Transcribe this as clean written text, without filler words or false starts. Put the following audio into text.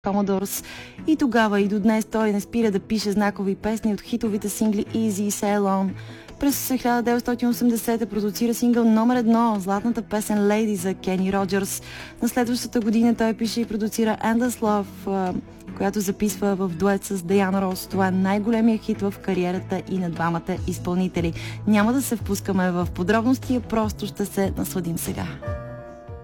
Commodores. И тогава и до днес той не спира да пише знакови песни от хитовите сингли Easy и Sail On. През 1980 продуцира сингъл номер 1, златната песен Lady за Кени Роджърс. На следващата година той пише и продуцира Endless Love, която записва в дует с Даяна Рос. Това е най-големият хит в кариерата и на двамата изпълнители. Няма да се впускаме в подробности, просто ще се насладим сега.